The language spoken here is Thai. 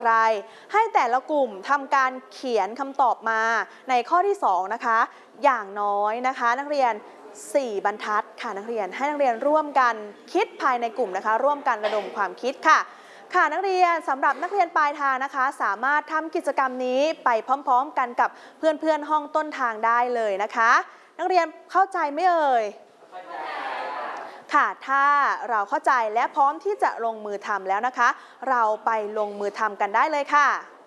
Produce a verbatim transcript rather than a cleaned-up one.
ไรให้แต่ละกลุ่มทำการเขียนคำตอบมาในข้อที่สองนะคะอย่างน้อยนะคะนักเรียนสี่บรรทัดค่ะนักเรียนให้นักเรียนร่วมกันคิดภายในกลุ่มนะคะร่วมกันระดมความคิดค่ะค่ะนักเรียนสำหรับนักเรียนปลายทางนะคะสามารถทำกิจกรรมนี้ไปพร้อมๆกันกับเพื่อนๆห้องต้นทางได้เลยนะคะนักเรียนเข้าใจไหมเอ่ยค่ะถ้าเราเข้าใจและพร้อมที่จะลงมือทำแล้วนะคะเราไปลงมือทำกันได้เลยค่ะ